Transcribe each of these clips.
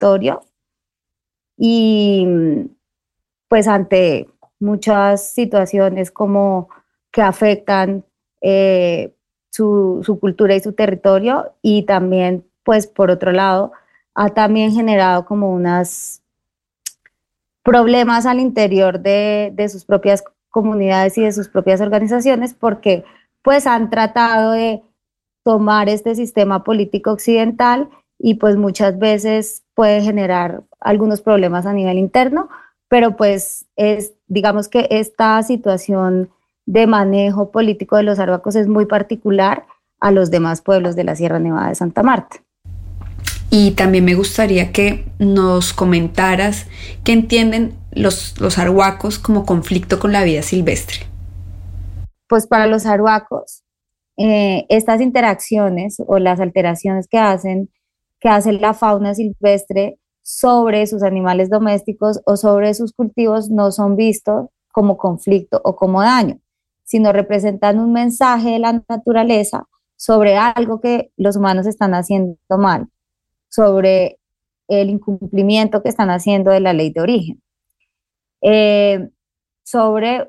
territorio y pues ante muchas situaciones como que afectan su cultura y su territorio, y también pues por otro lado ha también generado como unos problemas al interior de sus propias comunidades y de sus propias organizaciones, porque pues han tratado de tomar este sistema político occidental y pues muchas veces puede generar algunos problemas a nivel interno, pero pues digamos que esta situación de manejo político de los arhuacos es muy particular a los demás pueblos de la Sierra Nevada de Santa Marta. Y también me gustaría que nos comentaras qué entienden los arhuacos como conflicto con la vida silvestre. Pues para los arhuacos, estas interacciones o las alteraciones que hace la fauna silvestre sobre sus animales domésticos o sobre sus cultivos no son vistos como conflicto o como daño, sino representan un mensaje de la naturaleza sobre algo que los humanos están haciendo mal, sobre el incumplimiento que están haciendo de la ley de origen, eh, sobre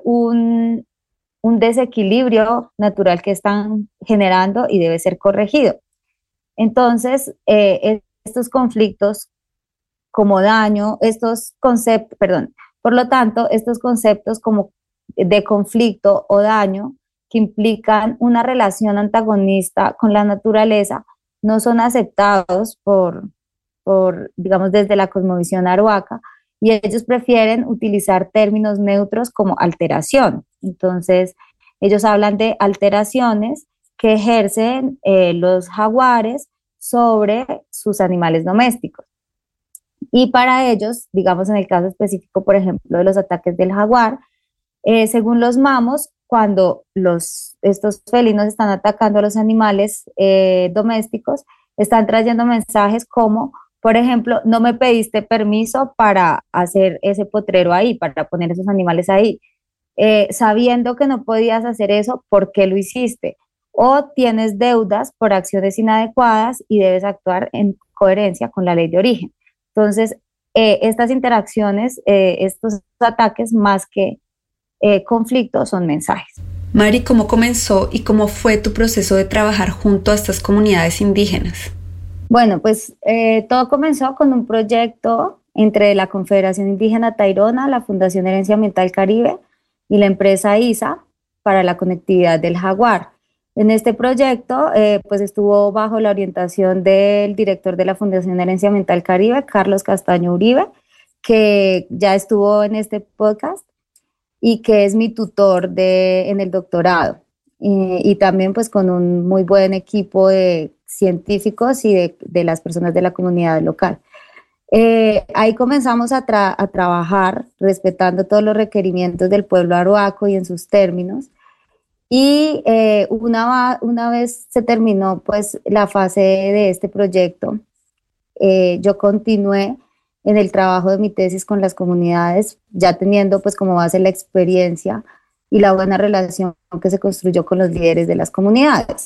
un desequilibrio natural que están generando y debe ser corregido. Entonces, estos conflictos como daño, estos conceptos, perdón, por lo tanto, estos conceptos como de conflicto o daño que implican una relación antagonista con la naturaleza no son aceptados digamos, desde la cosmovisión arhuaca, y ellos prefieren utilizar términos neutros como alteración. Entonces, ellos hablan de alteraciones que ejercen los jaguares sobre sus animales domésticos. Y para ellos, digamos en el caso específico, por ejemplo, de los ataques del jaguar, según los mamos, cuando estos felinos están atacando a los animales domésticos, están trayendo mensajes como, por ejemplo, no me pediste permiso para hacer ese potrero ahí, para poner esos animales ahí. Sabiendo que no podías hacer eso, ¿por qué lo hiciste? O tienes deudas por acciones inadecuadas y debes actuar en coherencia con la ley de origen. Entonces, estas interacciones, estos ataques, más que conflictos, son mensajes. Mari, ¿cómo comenzó y cómo fue tu proceso de trabajar junto a estas comunidades indígenas? Bueno, pues todo comenzó con un proyecto entre la Confederación Indígena Tairona, la Fundación Herencia Ambiental Caribe y la empresa ISA para la conectividad del jaguar. En este proyecto, pues estuvo bajo la orientación del director de la Fundación Herencia Ambiental Caribe, Carlos Castaño Uribe, que ya estuvo en este podcast y que es mi tutor en el doctorado. Y también pues con un muy buen equipo de científicos y de las personas de la comunidad local. Ahí comenzamos a trabajar respetando todos los requerimientos del pueblo arhuaco y en sus términos. Y una vez se terminó pues la fase de este proyecto, yo continué en el trabajo de mi tesis con las comunidades, ya teniendo pues como base la experiencia y la buena relación que se construyó con los líderes de las comunidades.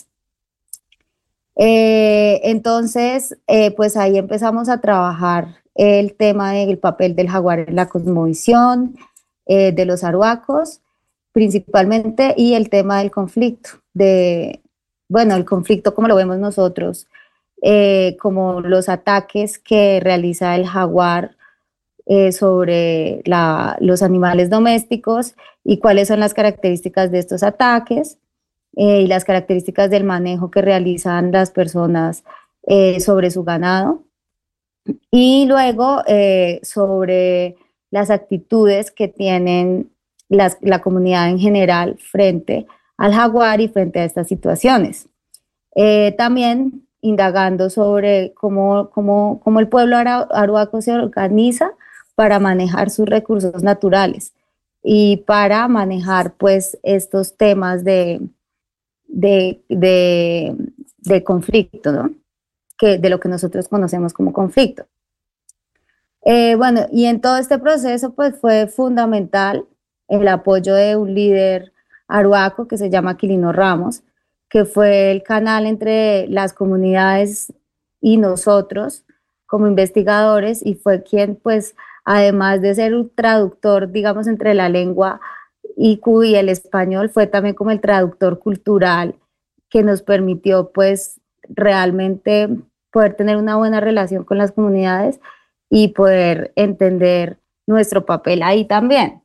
Entonces, pues ahí empezamos a trabajar el tema del papel del jaguar en la cosmovisión de los arhuacos, principalmente, y el tema del conflicto, bueno, el conflicto como lo vemos nosotros, como los ataques que realiza el jaguar sobre los animales domésticos y cuáles son las características de estos ataques y las características del manejo que realizan las personas sobre su ganado. Y luego sobre las actitudes que tienen la comunidad en general frente al jaguar y frente a estas situaciones. También indagando sobre cómo el pueblo arhuaco se organiza para manejar sus recursos naturales y para manejar pues estos temas de conflicto, ¿no? De lo que nosotros conocemos como conflicto. Bueno, y en todo este proceso pues fue fundamental el apoyo de un líder arhuaco que se llama Aquilino Ramos, que fue el canal entre las comunidades y nosotros como investigadores, y fue quien, pues, además de ser un traductor, digamos, entre la lengua IQ y el español, fue también como el traductor cultural que nos permitió, pues, realmente poder tener una buena relación con las comunidades y poder entender nuestro papel ahí también.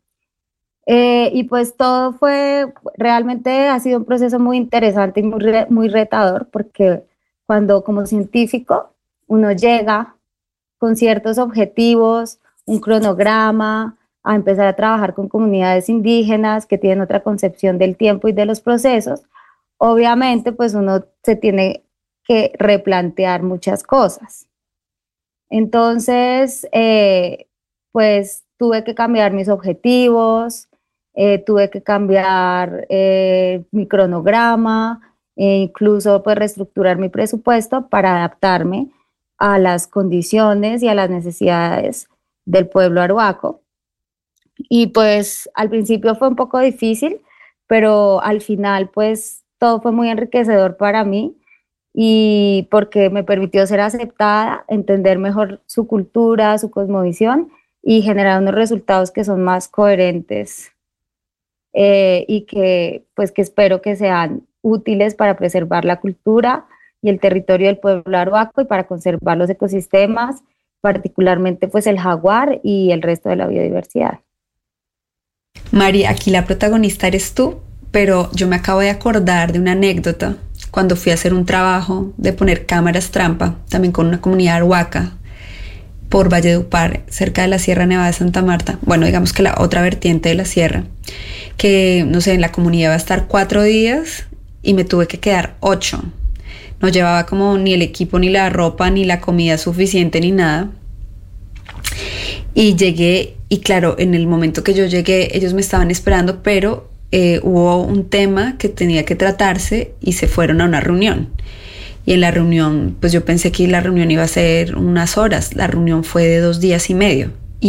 Y pues todo fue, realmente ha sido un proceso muy interesante y muy retador, porque cuando como científico uno llega con ciertos objetivos, un cronograma, a empezar a trabajar con comunidades indígenas que tienen otra concepción del tiempo y de los procesos, obviamente pues uno se tiene que replantear muchas cosas. Entonces, pues tuve que cambiar mis objetivos, tuve que cambiar mi cronograma, incluso pues reestructurar mi presupuesto para adaptarme a las condiciones y a las necesidades del pueblo arhuaco. Y pues al principio fue un poco difícil, pero al final pues todo fue muy enriquecedor para mí, y porque me permitió ser aceptada, entender mejor su cultura, su cosmovisión y generar unos resultados que son más coherentes, y que pues que espero que sean útiles para preservar la cultura y el territorio del pueblo arhuaco y para conservar los ecosistemas, particularmente pues el jaguar y el resto de la biodiversidad. Mari, aquí la protagonista eres tú, pero yo me acabo de acordar de una anécdota cuando fui a hacer un trabajo de poner cámaras trampa, también con una comunidad arhuaca, por Valledupar, cerca de la Sierra Nevada de Santa Marta. Bueno, digamos que la otra vertiente de la sierra, que no sé, en la comunidad va a estar 4 días y me tuve que quedar 8. No llevaba como ni el equipo, ni la ropa, ni la comida suficiente, ni nada. Y llegué, y claro, en el momento que yo llegué, ellos me estaban esperando, pero hubo un tema que tenía que tratarse y se fueron a una reunión. Y en la reunión, pues yo pensé que la reunión iba a ser unas horas. La reunión fue de 2 días y medio.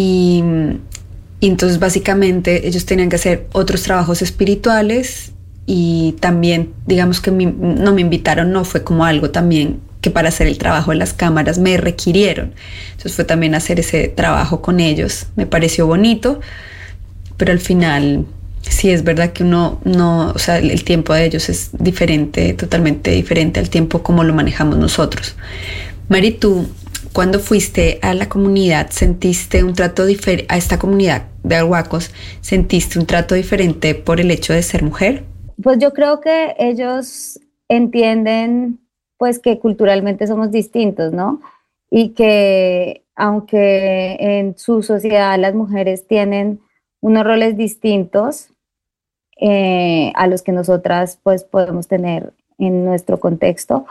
Y entonces básicamente ellos tenían que hacer otros trabajos espirituales, y también, digamos que no me invitaron, no fue como algo también que para hacer el trabajo de las cámaras me requirieron. Entonces fue también hacer ese trabajo con ellos. Me pareció bonito, pero al final sí es verdad que uno no, o sea, el tiempo de ellos es diferente, totalmente diferente al tiempo como lo manejamos nosotros. Mari, tú, cuando fuiste a la comunidad, ¿sentiste un trato diferente a esta comunidad de arhuacos? ¿Sentiste un trato diferente por el hecho de ser mujer? Pues yo creo que ellos entienden pues que culturalmente somos distintos, ¿no? Y que aunque en su sociedad las mujeres tienen unos roles distintos, a los que nosotras pues podemos tener en nuestro contexto,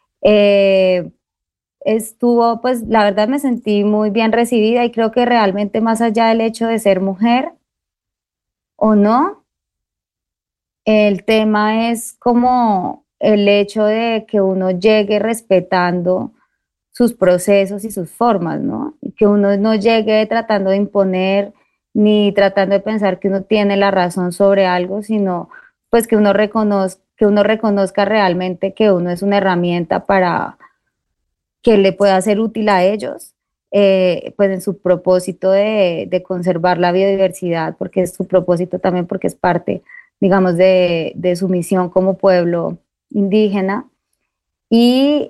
estuvo, pues la verdad me sentí muy bien recibida, y creo que realmente más allá del hecho de ser mujer o no, el tema es como el hecho de que uno llegue respetando sus procesos y sus formas, ¿no? Y que uno no llegue tratando de imponer ni tratando de pensar que uno tiene la razón sobre algo, sino pues que uno reconozca realmente que uno es una herramienta para que le pueda ser útil a ellos, pues en su propósito de conservar la biodiversidad, porque es su propósito también, porque es parte, digamos, de su misión como pueblo indígena. Y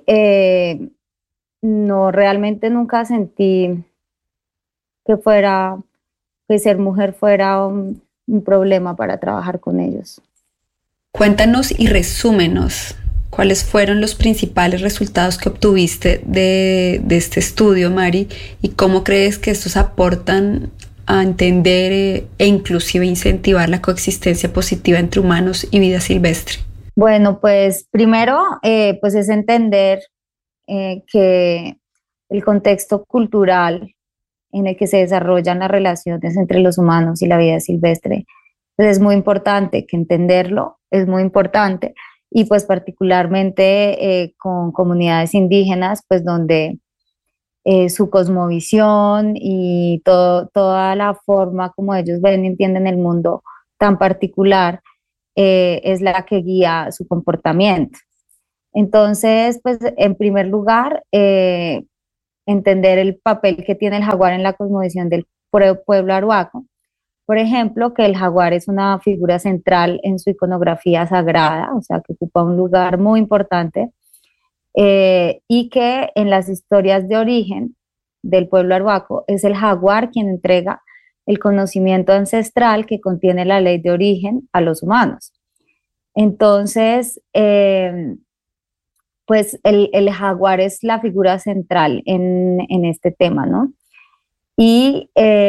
no, realmente nunca sentí que fuera, que ser mujer fuera un problema para trabajar con ellos. Cuéntanos y resúmenos cuáles fueron los principales resultados que obtuviste de este estudio, Mari, y cómo crees que estos aportan a entender e inclusive incentivar la coexistencia positiva entre humanos y vida silvestre. Bueno, pues primero, pues es entender que el contexto cultural en el que se desarrollan las relaciones entre los humanos y la vida silvestre, pues es muy importante que entenderlo, es muy importante, y pues particularmente con comunidades indígenas, pues donde su cosmovisión y toda la forma como ellos ven y entienden el mundo tan particular, es la que guía su comportamiento. Entonces, pues en primer lugar, entender el papel que tiene el jaguar en la cosmovisión del pueblo arhuaco. Por ejemplo, que el jaguar es una figura central en su iconografía sagrada, o sea, que ocupa un lugar muy importante, y que en las historias de origen del pueblo arhuaco es el jaguar quien entrega el conocimiento ancestral que contiene la ley de origen a los humanos. Entonces, pues el jaguar es la figura central en este tema, ¿no? Y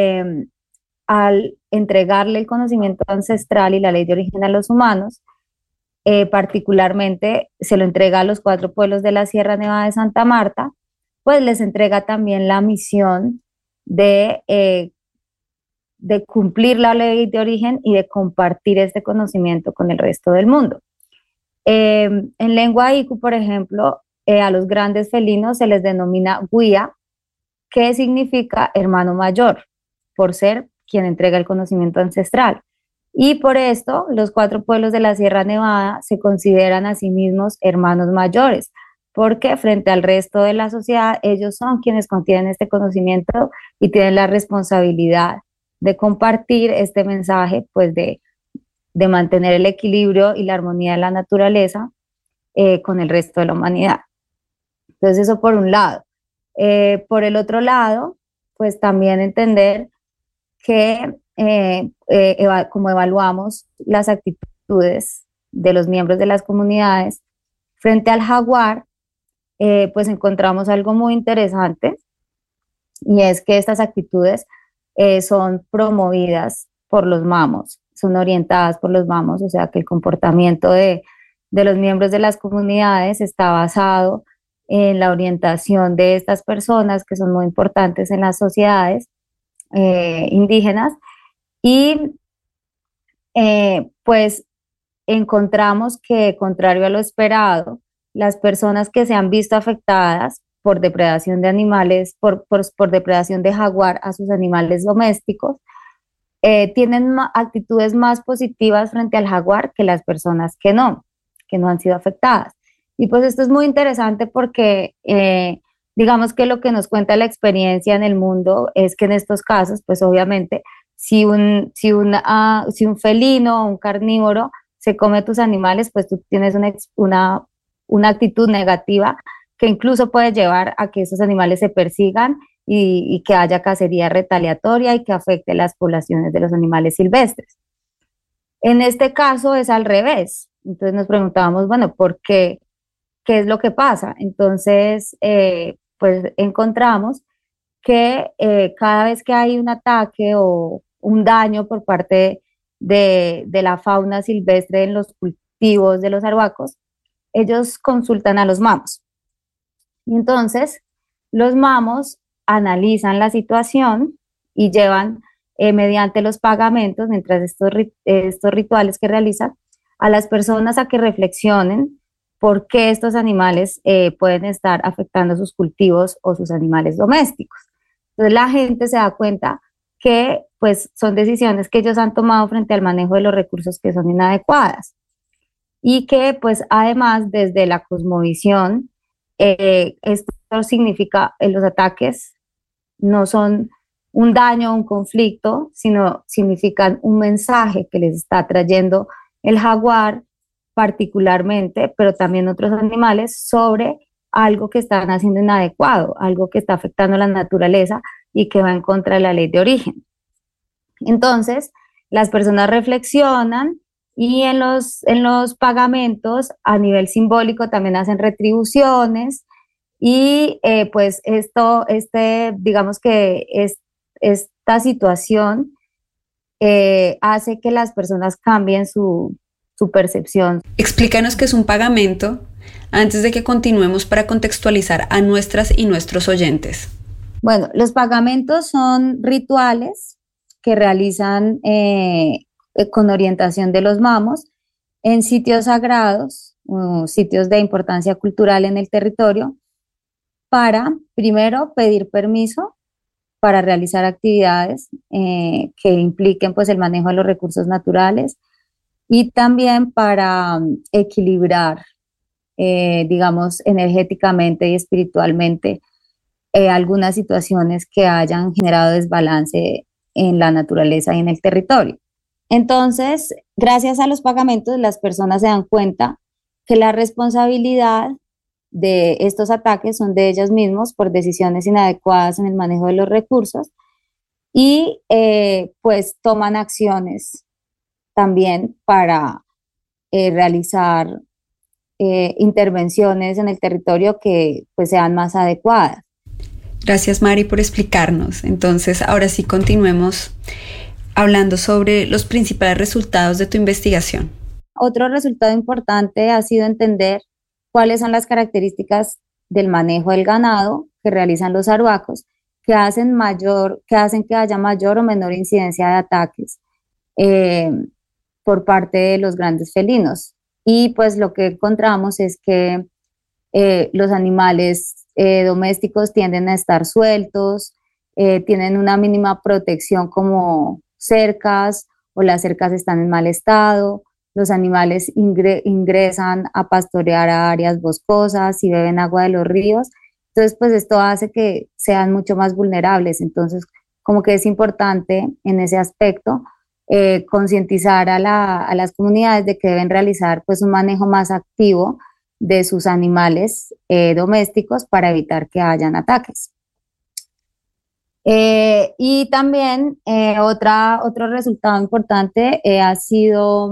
al entregarle el conocimiento ancestral y la ley de origen a los humanos, particularmente se lo entrega a los 4 pueblos de la Sierra Nevada de Santa Marta, pues les entrega también la misión de cumplir la ley de origen y de compartir este conocimiento con el resto del mundo. En lengua iku, por ejemplo, a los grandes felinos se les denomina guía, que significa hermano mayor, por ser quien entrega el conocimiento ancestral. Y por esto, los 4 pueblos de la Sierra Nevada se consideran a sí mismos hermanos mayores, porque frente al resto de la sociedad, ellos son quienes contienen este conocimiento y tienen la responsabilidad de compartir este mensaje, pues de mantener el equilibrio y la armonía de la naturaleza con el resto de la humanidad. Entonces, eso por un lado. Por el otro lado, pues también entender que como evaluamos las actitudes de los miembros de las comunidades frente al jaguar, pues encontramos algo muy interesante, y es que estas actitudes son promovidas por los mamos, son orientadas por los mamos, o sea que el comportamiento de los miembros de las comunidades está basado en la orientación de estas personas que son muy importantes en las sociedades indígenas, y pues encontramos que, contrario a lo esperado, las personas que se han visto afectadas por depredación de animales, por depredación de jaguar a sus animales domésticos, tienen actitudes más positivas frente al jaguar que las personas que no han sido afectadas. Y pues esto es muy interesante porque digamos que lo que nos cuenta la experiencia en el mundo es que en estos casos, pues obviamente, si un felino o un carnívoro se come tus animales, pues tú tienes una actitud negativa que incluso puede llevar a que esos animales se persigan y que haya cacería retaliatoria y que afecte las poblaciones de los animales silvestres. En este caso es al revés. Entonces nos preguntábamos, bueno, ¿por qué? ¿Qué es lo que pasa? Entonces, pues encontramos que cada vez que hay un ataque o un daño por parte de la fauna silvestre en los cultivos de los arhuacos, ellos consultan a los mamos. Y entonces, los mamos analizan la situación y llevan mediante los pagamentos, mientras estos rituales que realizan, a las personas a que reflexionen por qué estos animales pueden estar afectando sus cultivos o sus animales domésticos. Entonces la gente se da cuenta que pues son decisiones que ellos han tomado frente al manejo de los recursos que son inadecuadas, y que pues además desde la cosmovisión esto significa los ataques no son un daño o un conflicto, sino significan un mensaje que les está trayendo el jaguar particularmente, pero también otros animales, sobre algo que están haciendo inadecuado, algo que está afectando a la naturaleza y que va en contra de la ley de origen. Entonces, las personas reflexionan y en los pagamentos a nivel simbólico también hacen retribuciones, y pues digamos que esta situación hace que las personas cambien su percepción. Explícanos qué es un pagamento antes de que continuemos para contextualizar a nuestras y nuestros oyentes. Bueno, los pagamentos son rituales que realizan con orientación de los mamos en sitios sagrados, sitios de importancia cultural en el territorio, para primero pedir permiso para realizar actividades que impliquen pues el manejo de los recursos naturales, y también para equilibrar, digamos, energéticamente y espiritualmente algunas situaciones que hayan generado desbalance en la naturaleza y en el territorio. Entonces, gracias a los pagamentos, las personas se dan cuenta que la responsabilidad de estos ataques son de ellos mismos por decisiones inadecuadas en el manejo de los recursos y pues toman acciones también para realizar intervenciones en el territorio que pues sean más adecuadas. Gracias, Mari, por explicarnos. Entonces, ahora sí continuemos hablando sobre los principales resultados de tu investigación. Otro resultado importante ha sido entender cuáles son las características del manejo del ganado que realizan los arhuacos que hacen que haya mayor o menor incidencia de ataques por parte de los grandes felinos. Y pues lo que encontramos es que los animales domésticos tienden a estar sueltos, tienen una mínima protección como cercas o las cercas están en mal estado, los animales ingresan a pastorear a áreas boscosas y beben agua de los ríos. Entonces, pues esto hace que sean mucho más vulnerables. Entonces, como que es importante en ese aspecto concientizar a las comunidades de que deben realizar pues un manejo más activo de sus animales domésticos para evitar que hayan ataques. Y también otro resultado importante ha sido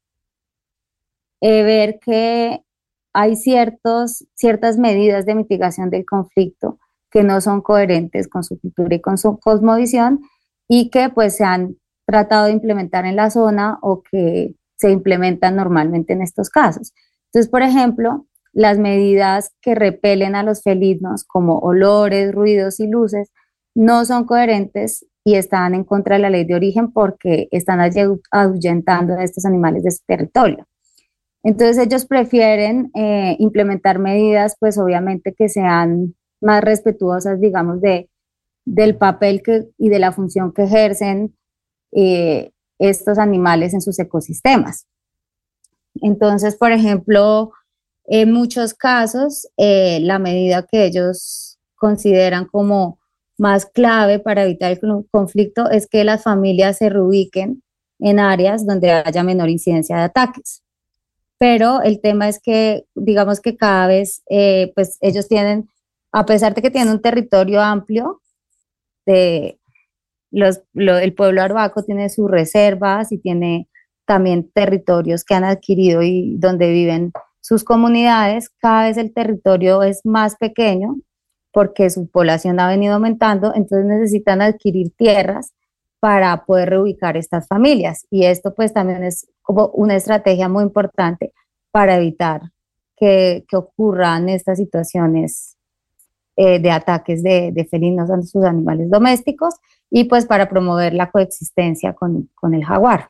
ver que hay ciertas medidas de mitigación del conflicto que no son coherentes con su cultura y con su cosmovisión y que pues se han tratado de implementar en la zona o que se implementan normalmente en estos casos. Entonces, por ejemplo, las medidas que repelen a los felinos como olores, ruidos y luces no son coherentes y están en contra de la ley de origen porque están ahuyentando a estos animales de su territorio. Entonces ellos prefieren implementar medidas, pues obviamente que sean más respetuosas, digamos, del papel y de la función que ejercen estos animales en sus ecosistemas. Entonces, por ejemplo, en muchos casos, la medida que ellos consideran como más clave para evitar el conflicto es que las familias se reubiquen en áreas donde haya menor incidencia de ataques. Pero el tema es que, digamos que cada vez, pues ellos tienen, a pesar de que tienen un territorio amplio, el pueblo arhuaco tiene sus reservas y tiene también territorios que han adquirido y donde viven sus comunidades, cada vez el territorio es más pequeño porque su población ha venido aumentando, entonces necesitan adquirir tierras para poder reubicar estas familias. Y esto pues también es como una estrategia muy importante para evitar que ocurran estas situaciones de ataques de felinos a sus animales domésticos y pues para promover la coexistencia con el jaguar.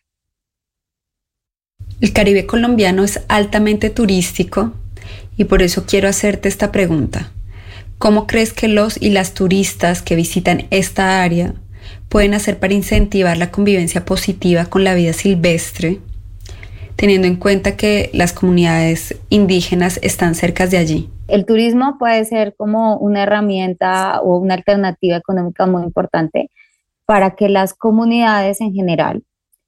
El Caribe colombiano es altamente turístico y por eso quiero hacerte esta pregunta. ¿Cómo crees que los y las turistas que visitan esta área pueden hacer para incentivar la convivencia positiva con la vida silvestre, teniendo en cuenta que las comunidades indígenas están cerca de allí? El turismo puede ser como una herramienta o una alternativa económica muy importante para que las comunidades en general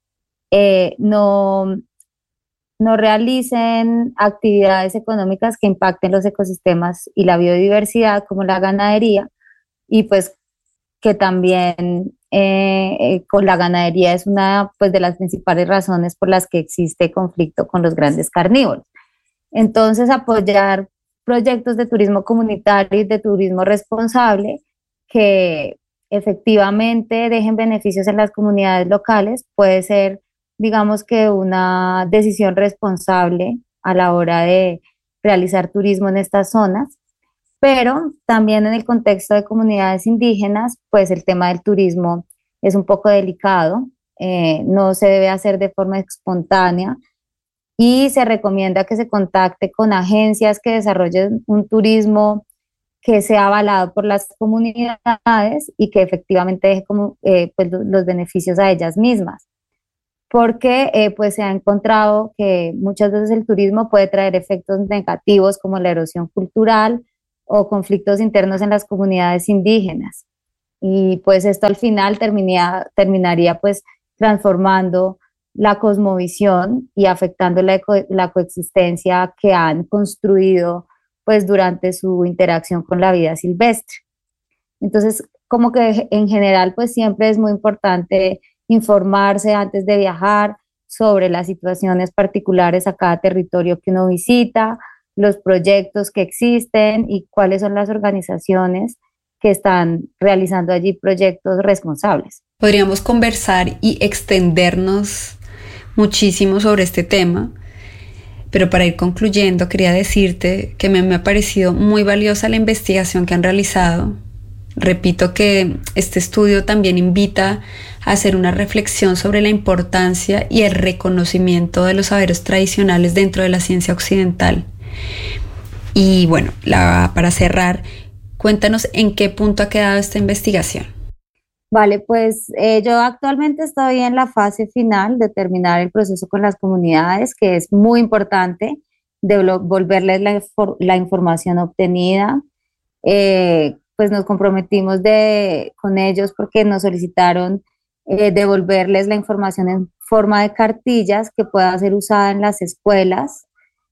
no realicen actividades económicas que impacten los ecosistemas y la biodiversidad, como la ganadería, y pues que también con la ganadería es una pues, de las principales razones por las que existe conflicto con los grandes carnívoros. Entonces, apoyar proyectos de turismo comunitario y de turismo responsable que efectivamente dejen beneficios en las comunidades locales puede ser, digamos que una decisión responsable a la hora de realizar turismo en estas zonas, pero también en el contexto de comunidades indígenas, pues el tema del turismo es un poco delicado, no se debe hacer de forma espontánea y se recomienda que se contacte con agencias que desarrollen un turismo que sea avalado por las comunidades y que efectivamente deje como, pues, los beneficios a ellas mismas. Porque pues se ha encontrado que muchas veces el turismo puede traer efectos negativos como la erosión cultural o conflictos internos en las comunidades indígenas. Y pues esto al final terminaría pues transformando la cosmovisión y afectando la coexistencia que han construido pues durante su interacción con la vida silvestre. Entonces, como que en general pues siempre es muy importante informarse antes de viajar sobre las situaciones particulares a cada territorio que uno visita, los proyectos que existen y cuáles son las organizaciones que están realizando allí proyectos responsables. Podríamos conversar y extendernos muchísimo sobre este tema, pero para ir concluyendo quería decirte que me ha parecido muy valiosa la investigación que han realizado. Repito que este estudio también invita a hacer una reflexión sobre la importancia y el reconocimiento de los saberes tradicionales dentro de la ciencia occidental. Y bueno, para cerrar, cuéntanos en qué punto ha quedado esta investigación. Vale, pues yo actualmente estoy en la fase final de terminar el proceso con las comunidades, que es muy importante devolverles la información obtenida. Pues nos comprometimos con ellos porque nos solicitaron devolverles la información en forma de cartillas que pueda ser usada en las escuelas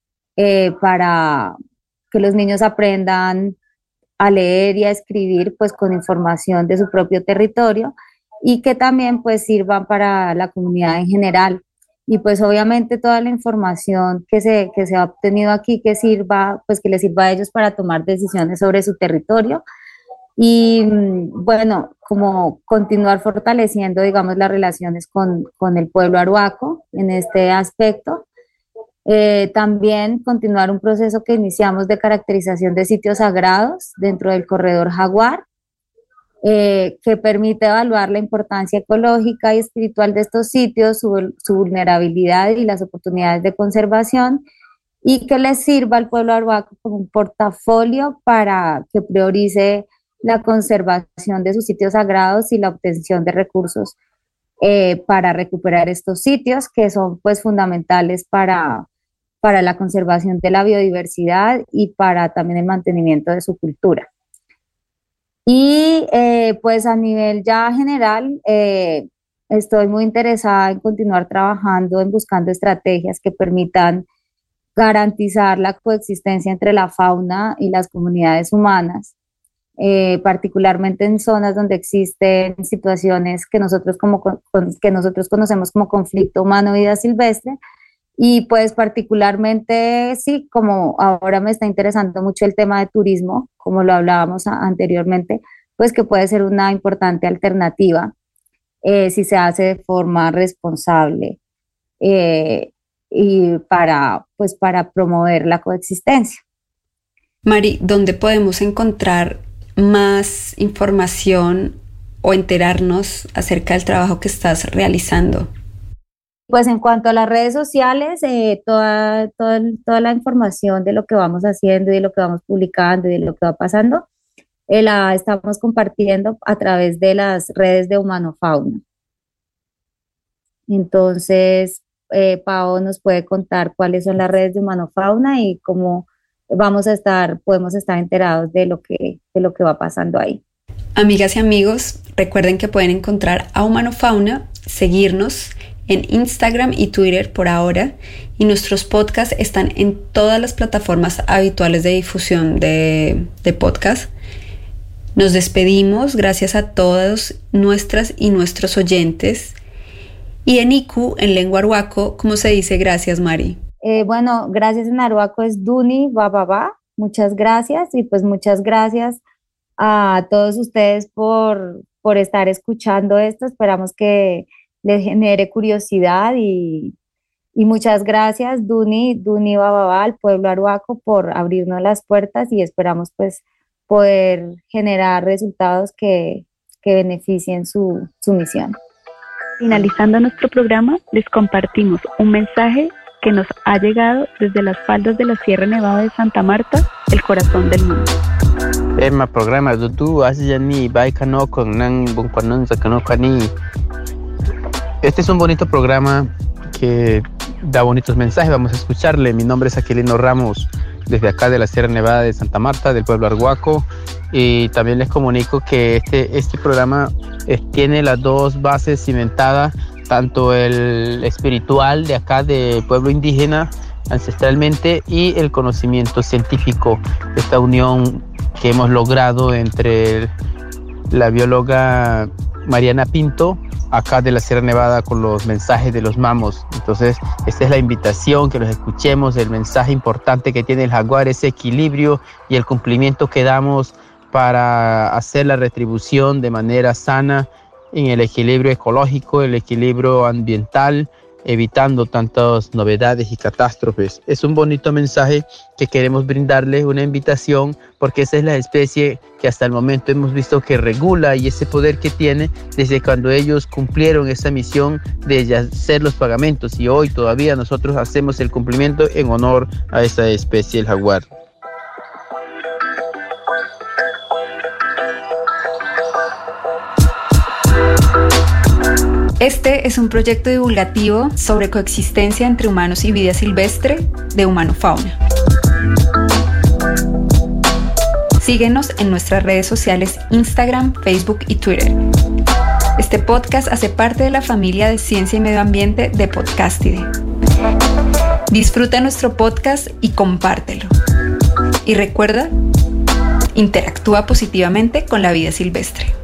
para que los niños aprendan a leer y a escribir pues con información de su propio territorio y que también pues sirvan para la comunidad en general. Y pues obviamente toda la información que se ha obtenido aquí que les sirva a ellos para tomar decisiones sobre su territorio y bueno, como continuar fortaleciendo, digamos, las relaciones con el pueblo arhuaco en este aspecto. También continuar un proceso que iniciamos de caracterización de sitios sagrados dentro del corredor jaguar, que permite evaluar la importancia ecológica y espiritual de estos sitios, su vulnerabilidad y las oportunidades de conservación, y que les sirva al pueblo arhuaco como un portafolio para que priorice la conservación de sus sitios sagrados y la obtención de recursos para recuperar estos sitios que son pues fundamentales para la conservación de la biodiversidad y para también el mantenimiento de su cultura. Y pues a nivel ya general, estoy muy interesada en continuar trabajando, en buscando estrategias que permitan garantizar la coexistencia entre la fauna y las comunidades humanas, particularmente en zonas donde existen situaciones que nosotros conocemos como conflicto humano-vida silvestre. Y pues particularmente, sí, como ahora me está interesando mucho el tema de turismo, como lo hablábamos anteriormente, pues que puede ser una importante alternativa si se hace de forma responsable y para promover la coexistencia. Mari, ¿dónde podemos encontrar más información o enterarnos acerca del trabajo que estás realizando? Pues en cuanto a las redes sociales, toda la información de lo que vamos haciendo y de lo que vamos publicando y de lo que va pasando, la estamos compartiendo a través de las redes de Humanofauna. Entonces, Pao nos puede contar cuáles son las redes de Humanofauna y cómo podemos estar enterados de lo que va pasando ahí. Amigas y amigos, recuerden que pueden encontrar a Humanofauna, seguirnos en Instagram y Twitter por ahora, y nuestros podcasts están en todas las plataformas habituales de difusión de podcast. Nos despedimos, gracias a todos nuestras y nuestros oyentes. Y en Iku, en lengua arhuaco, ¿cómo se dice gracias, Mari? Bueno, gracias en arhuaco es Duni Bababa. Muchas gracias, y pues muchas gracias a todos ustedes por estar escuchando esto. Esperamos que les genere curiosidad y muchas gracias Duni Bababa al pueblo arhuaco por abrirnos las puertas, y esperamos pues poder generar resultados que beneficien su misión. Finalizando nuestro programa, les compartimos un mensaje que nos ha llegado desde las faldas de la Sierra Nevada de Santa Marta, el corazón del mundo. Emma programa dudu asiyani baikano con nan bunkwanon sakanokani. Este es un bonito programa que da bonitos mensajes. Vamos a escucharle. Mi nombre es Aquilino Ramos desde acá de la Sierra Nevada de Santa Marta, del pueblo Arhuaco. Y también les comunico que este programa tiene las dos bases cimentadas, tanto el espiritual de acá del pueblo indígena ancestralmente y el conocimiento científico, esta unión que hemos logrado entre la bióloga Mariana Pinto acá de la Sierra Nevada con los mensajes de los mamos. Entonces esta es la invitación, que los escuchemos, el mensaje importante que tiene el jaguar, ese equilibrio y el cumplimiento que damos para hacer la retribución de manera sana en el equilibrio ecológico, el equilibrio ambiental, evitando tantas novedades y catástrofes. Es un bonito mensaje que queremos brindarles, una invitación, porque esa es la especie que hasta el momento hemos visto que regula, y ese poder que tiene desde cuando ellos cumplieron esa misión de hacer los pagamentos, y hoy todavía nosotros hacemos el cumplimiento en honor a esa especie, el jaguar. Este es un proyecto divulgativo sobre coexistencia entre humanos y vida silvestre de Humano Fauna. Síguenos en nuestras redes sociales Instagram, Facebook y Twitter. Este podcast hace parte de la familia de Ciencia y Medio Ambiente de Podcastide. Disfruta nuestro podcast y compártelo. Y recuerda, interactúa positivamente con la vida silvestre.